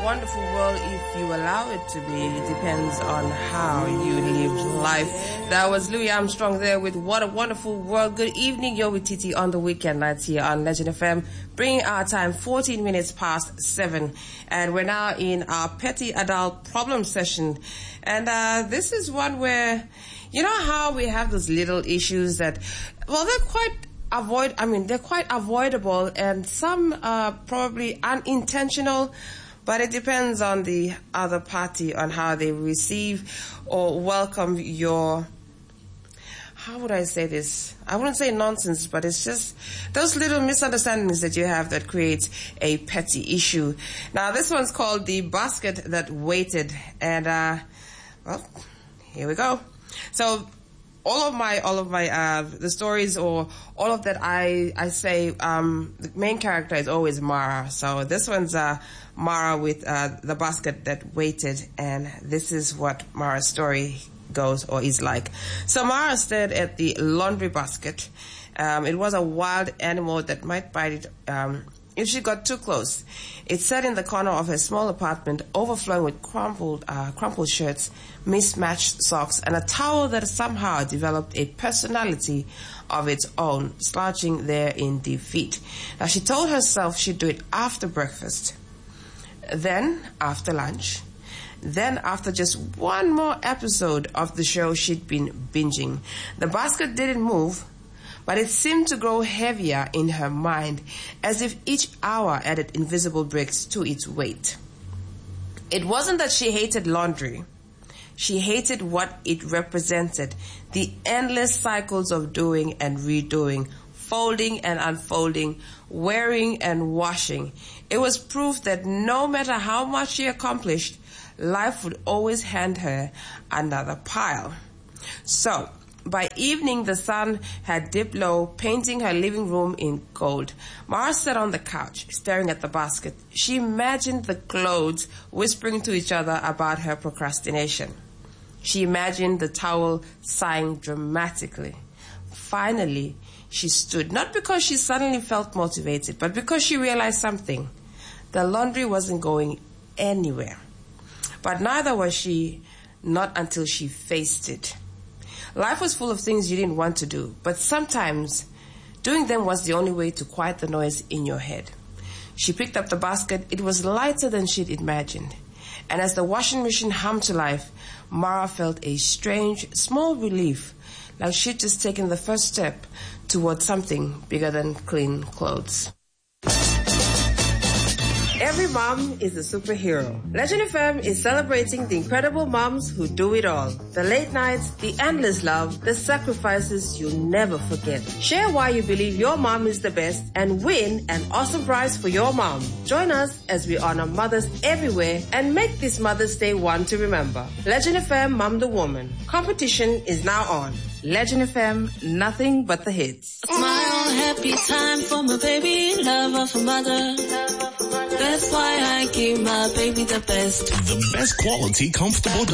wonderful world if you allow it to be. It depends on how you live life. That was Louis Armstrong there with What a Wonderful World. Good evening. You're with Titi on the weekend nights here on Legend FM, bringing our time 14 minutes past 7. And we're now in our petty adult problem session. And this is one where, you know how we have those little issues that, well, they're quite avoidable, and some are probably unintentional, but it depends on the other party on how they receive or welcome your, how would I say this? I wouldn't say nonsense, but it's just those little misunderstandings that you have that creates a petty issue. Now, this one's called The Basket That Waited, and, well, here we go. So, all of my the stories or all of that I say, the main character is always Mara. So this one's Mara with The Basket That Waited, and this is what Mara's story goes or is like. So Mara stared at the laundry basket. It was a wild animal that might bite it if she got too close. It sat in the corner of her small apartment, overflowing with crumpled shirts, mismatched socks, and a towel that somehow developed a personality of its own, slouching there in defeat. Now, she told herself she'd do it after breakfast, then after lunch, then after just one more episode of the show she'd been binging. The basket didn't move, but it seemed to grow heavier in her mind, as if each hour added invisible bricks to its weight. It wasn't that she hated laundry. She hated what it represented, the endless cycles of doing and redoing, folding and unfolding, wearing and washing. It was proof that no matter how much she accomplished, life would always hand her another pile. So, by evening, the sun had dipped low, painting her living room in gold. Mara sat on the couch, staring at the basket. She imagined the clothes whispering to each other about her procrastination. She imagined the towel sighing dramatically. Finally, she stood, not because she suddenly felt motivated, but because she realized something. The laundry wasn't going anywhere. But neither was she, not until she faced it. Life was full of things you didn't want to do, but sometimes doing them was the only way to quiet the noise in your head. She picked up the basket. It was lighter than she'd imagined. And as the washing machine hummed to life, Mara felt a strange, small relief, like she'd just taken the first step towards something bigger than clean clothes. Every mom is a superhero. Legend FM is celebrating the incredible moms who do it all. The late nights, the endless love, the sacrifices you'll never forget. Share why you believe your mom is the best and win an awesome prize for your mom. Join us as we honor mothers everywhere and make this Mother's Day one to remember. Legend FM Mom the Woman. Competition is now on. Legend FM, nothing but the hits. Smile, happy time for my baby, love of a mother. That's why I give my baby the best. The best quality, comfortable